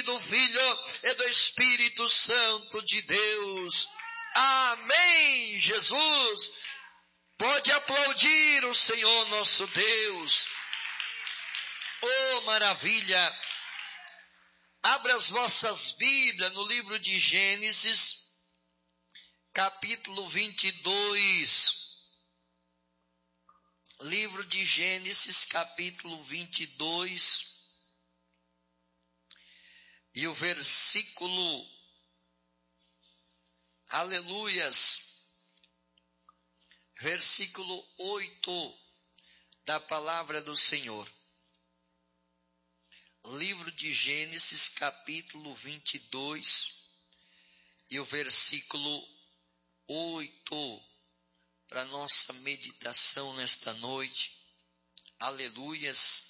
do Filho e do Espírito Santo de Deus. Amém, Jesus. Pode aplaudir o Senhor nosso Deus. Oh, maravilha. Abra as vossas Bíblias no livro de Gênesis, capítulo 22. Livro de Gênesis, capítulo 22. E o versículo, aleluias, versículo 8 da palavra do Senhor. Livro de Gênesis, capítulo 22, e o versículo 8, para nossa meditação nesta noite. Aleluias.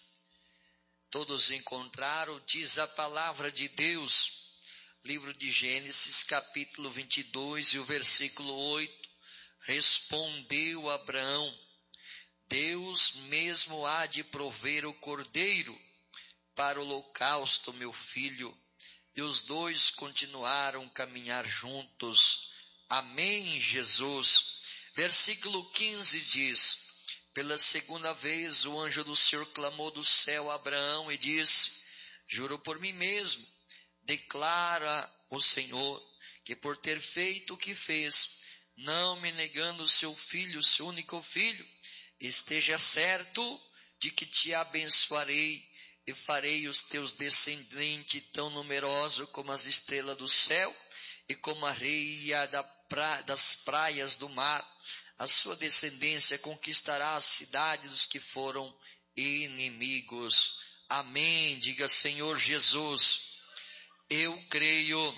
Todos encontraram, diz a palavra de Deus, livro de Gênesis, capítulo 22, e o versículo 8. Respondeu Abraão: Deus mesmo há de prover o cordeiro para o holocausto, meu filho. E os dois continuaram a caminhar juntos. Amém, Jesus. Versículo 15 diz: Pela segunda vez o anjo do Senhor clamou do céu a Abraão e disse: Juro por mim mesmo, declara o Senhor, que por ter feito o que fez, não me negando seu filho, seu único filho, esteja certo de que te abençoarei e farei os teus descendentes tão numerosos como as estrelas do céu e como a areia das praias do mar. A sua descendência conquistará a cidade dos que foram inimigos. Amém. Diga: Senhor Jesus, eu creio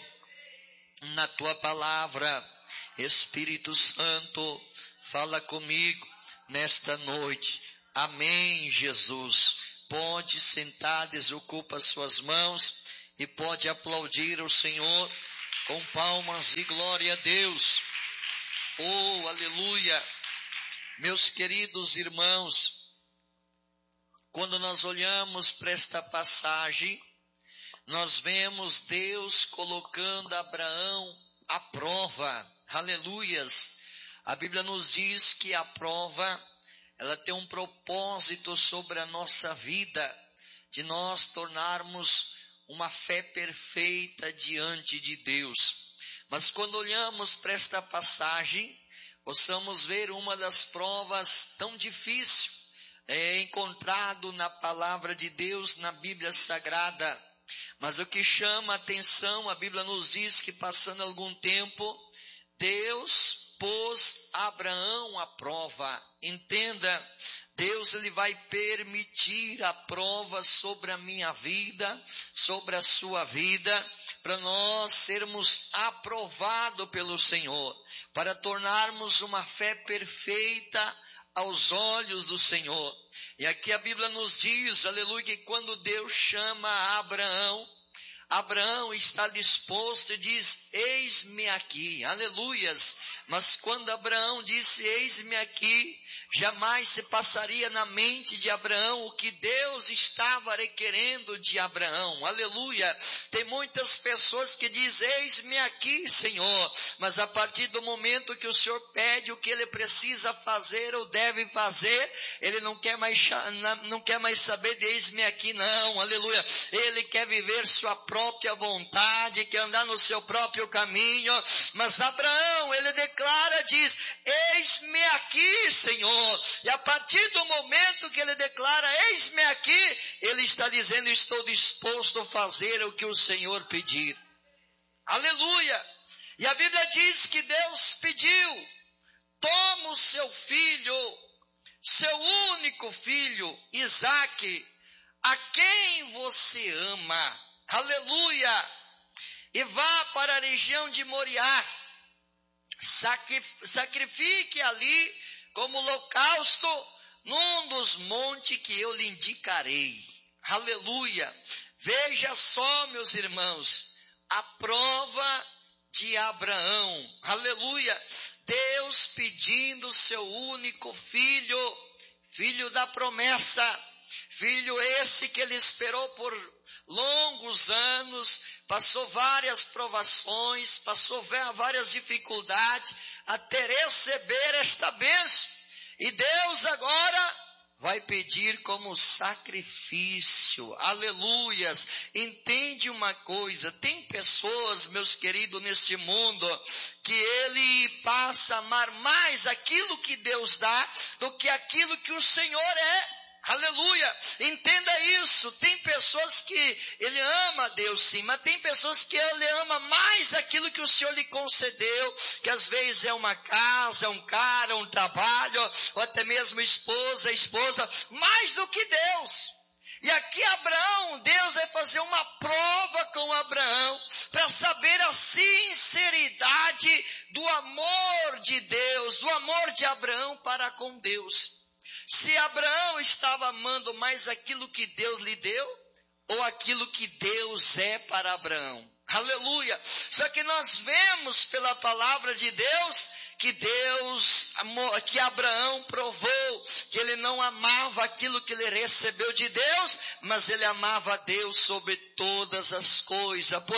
na tua palavra. Espírito Santo, fala comigo nesta noite. Amém, Jesus. Pode sentar, desocupa as suas mãos e pode aplaudir o Senhor com palmas e glória a Deus. Oh, aleluia. Meus queridos irmãos, quando nós olhamos para esta passagem, nós vemos Deus colocando Abraão à prova. Aleluias. A Bíblia nos diz que a prova, ela tem um propósito sobre a nossa vida, de nós tornarmos uma fé perfeita diante de Deus. Mas quando olhamos para esta passagem, possamos ver uma das provas tão difíceis encontrado na palavra de Deus, na Bíblia Sagrada. Mas o que chama a atenção, a Bíblia nos diz que passando algum tempo, Deus pôs Abraão à prova. Entenda, Deus ele vai permitir a prova sobre a minha vida, sobre a sua vida, para nós sermos aprovados pelo Senhor, para tornarmos uma fé perfeita aos olhos do Senhor. E aqui a Bíblia nos diz, aleluia, que quando Deus chama Abraão, Abraão está disposto e diz: eis-me aqui, aleluias. Mas quando Abraão disse: eis-me aqui, jamais se passaria na mente de Abraão o que Deus estava requerendo de Abraão. Aleluia. Tem muitas pessoas que dizem: eis-me aqui, Senhor. Mas a partir do momento que o Senhor pede o que ele precisa fazer ou deve fazer, ele não quer mais saber de eis-me aqui, não. Aleluia. Ele quer viver sua própria vontade, quer andar no seu próprio caminho. Mas Abraão, ele declara, diz: eis-me aqui, Senhor. E a partir do momento que ele declara: eis-me aqui, ele está dizendo: estou disposto a fazer o que o Senhor pedir. Aleluia. E a Bíblia diz que Deus pediu: toma o seu filho, seu único filho, Isaque, a quem você ama, aleluia, e vá para a região de Moriá, sacrifique ali como holocausto num dos montes que eu lhe indicarei. Aleluia. Veja só, meus irmãos, a prova de Abraão. Aleluia. Deus pedindo seu único filho, filho da promessa, filho esse que ele esperou longos anos, passou várias provações, passou várias dificuldades, até receber esta bênção. E Deus agora vai pedir como sacrifício, aleluias. Entende uma coisa, tem pessoas, meus queridos, neste mundo, que ele passa a amar mais aquilo que Deus dá, do que aquilo que o Senhor é. Aleluia, entenda isso. Tem pessoas que ele ama a Deus sim, mas tem pessoas que ele ama mais aquilo que o Senhor lhe concedeu, que às vezes é uma casa, um cara, um trabalho, ou até mesmo esposa, mais do que Deus. E aqui Abraão, Deus vai fazer uma prova com Abraão, para saber a sinceridade do amor de Deus, do amor de Abraão para com Deus. Se Abraão estava amando mais aquilo que Deus lhe deu, ou aquilo que Deus é para Abraão. Aleluia! Só que nós vemos pela palavra de Deus, que Abraão provou que ele não amava aquilo que ele recebeu de Deus, mas ele amava a Deus sobre todas as coisas.